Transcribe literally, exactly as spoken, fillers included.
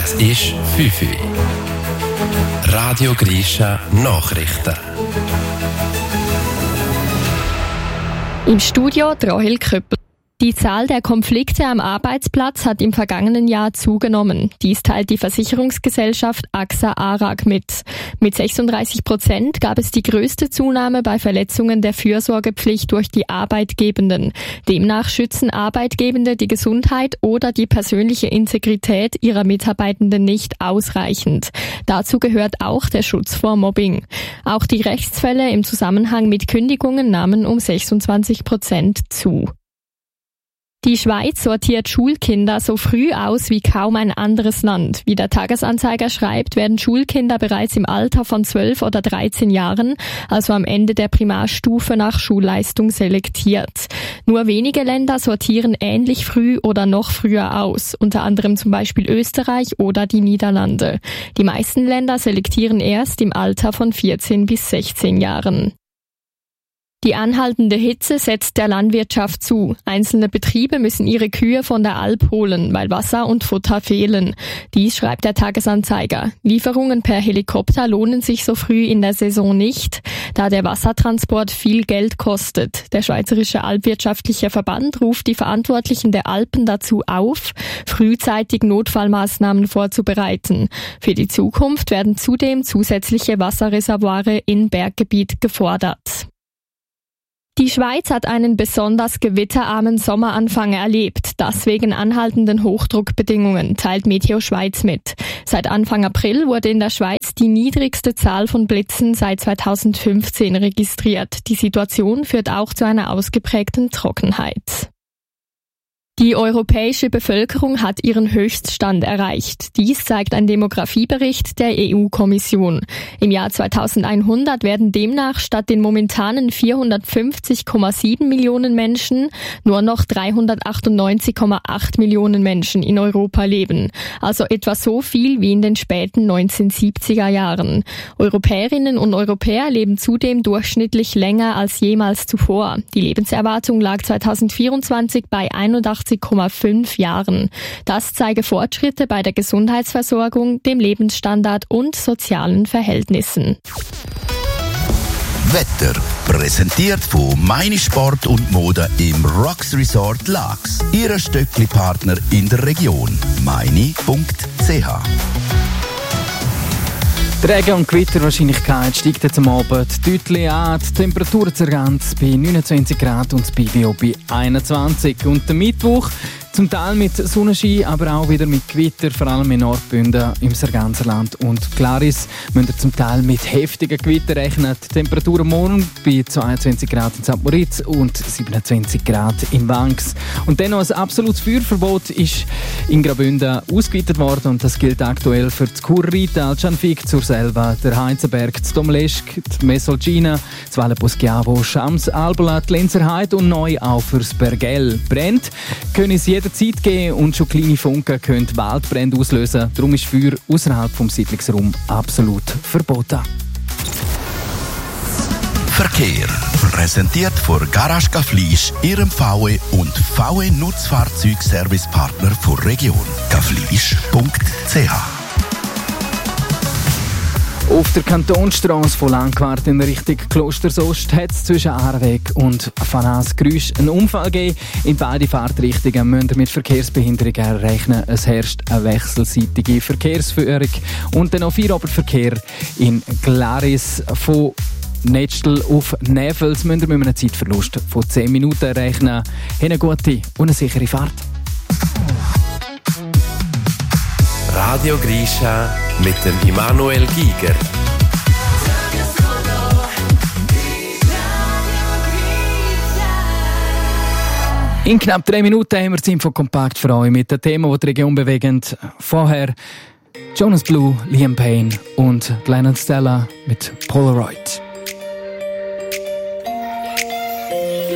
Es ist fünf Uhr. Radio Grisha Nachrichten. Im Studio Rahel Köppel. Die Zahl der Konflikte am Arbeitsplatz hat im vergangenen Jahr zugenommen. Dies teilt die Versicherungsgesellschaft A X A ARAG mit. Mit sechsunddreißig Prozent gab es die größte Zunahme bei Verletzungen der Fürsorgepflicht durch die Arbeitgebenden. Demnach schützen Arbeitgebende die Gesundheit oder die persönliche Integrität ihrer Mitarbeitenden nicht ausreichend. Dazu gehört auch der Schutz vor Mobbing. Auch die Rechtsfälle im Zusammenhang mit Kündigungen nahmen um sechsundzwanzig Prozent zu. Die Schweiz sortiert Schulkinder so früh aus wie kaum ein anderes Land. Wie der Tagesanzeiger schreibt, werden Schulkinder bereits im Alter von zwölf oder dreizehn Jahren, also am Ende der Primarstufe, nach Schulleistung selektiert. Nur wenige Länder sortieren ähnlich früh oder noch früher aus, unter anderem zum Beispiel Österreich oder die Niederlande. Die meisten Länder selektieren erst im Alter von vierzehn bis sechzehn Jahren. Die anhaltende Hitze setzt der Landwirtschaft zu. Einzelne Betriebe müssen ihre Kühe von der Alp holen, weil Wasser und Futter fehlen. Dies schreibt der Tagesanzeiger. Lieferungen per Helikopter lohnen sich so früh in der Saison nicht, da der Wassertransport viel Geld kostet. Der Schweizerische Alpwirtschaftliche Verband ruft die Verantwortlichen der Alpen dazu auf, frühzeitig Notfallmaßnahmen vorzubereiten. Für die Zukunft werden zudem zusätzliche Wasserreservoire in Berggebiet gefordert. Die Schweiz hat einen besonders gewitterarmen Sommeranfang erlebt, das wegen anhaltenden Hochdruckbedingungen, teilt Meteo Schweiz mit. Seit Anfang April wurde in der Schweiz die niedrigste Zahl von Blitzen seit zweitausendfünfzehn registriert. Die Situation führt auch zu einer ausgeprägten Trockenheit. Die europäische Bevölkerung hat ihren Höchststand erreicht. Dies zeigt ein Demografiebericht der E U-Kommission. Im Jahr zweitausendeinhundert werden demnach statt den momentanen vierhundertfünfzig Komma sieben Millionen Menschen nur noch dreihundertachtundneunzig Komma acht Millionen Menschen in Europa leben. Also etwa so viel wie in den späten neunzehnhundertsiebziger Jahren. Europäerinnen und Europäer leben zudem durchschnittlich länger als jemals zuvor. Die Lebenserwartung lag zweitausendvierundzwanzig bei einundachtzig Komma fünf Jahren. Das zeige Fortschritte bei der Gesundheitsversorgung, dem Lebensstandard und sozialen Verhältnissen. Wetter präsentiert von Meine Sport und Mode im Rocks Resort Laax. Ihre Stöckli-Partner in der Region. meine punkt c h. Die Regen- und Gewitterwahrscheinlichkeit steigt jetzt am Abend deutlich an. Die Temperatur zergeht bei neunundzwanzig Grad und das B W O bei einundzwanzig. Und der Mittwoch zum Teil mit Sonnenschein, aber auch wieder mit Gewitter, vor allem in Nordbünden, im Sarganserland und Glaris. Müsst ihr zum Teil mit heftigen Gewitter rechnen. Die Temperatur am Morgen bei zweiundzwanzig Grad in Sankt Moritz und siebenundzwanzig Grad in Wangs. Und dann noch ein absolutes Feuerverbot ist in Graubünden ausgeweitet worden und das gilt aktuell für das Chur-Rital, Canfig, zur Selva, der Heinzenberg, das Domleschk, die Messolgina, das Valle Poschiavo, Schams, Albola, die Lenzerheide und neu auch fürs Bergell. Brennt können es jederzeit geben und schon kleine Funken können Waldbrände auslösen. Darum ist Feuer außerhalb vom Siedlungsraum absolut verboten. Verkehr präsentiert von Garage Gaflisch, Ihrem V W und V W Nutzfahrzeugservicepartner der Region. gaflisch punkt c h. Auf der Kantonsstrasse von Langquart in Richtung Klostersost hat es zwischen Aarweg und Fanas-Grüsch einen Unfall gegeben. In beide Fahrtrichtungen müsst ihr mit Verkehrsbehinderungen rechnen. Es herrscht eine wechselseitige Verkehrsführung. Und dann noch Feierabendverkehr in Glaris von Netschl auf Nevels müsst ihr mit einem Zeitverlust von zehn Minuten rechnen. Eine gute und eine sichere Fahrt. Radio Grisha mit dem Immanuel Giger. In knapp drei Minuten haben wir das Infokompakt für euch mit dem Thema, das die Region bewegt. Vorher Jonas Blue, Liam Payne und Glenn und Stella mit Polaroid.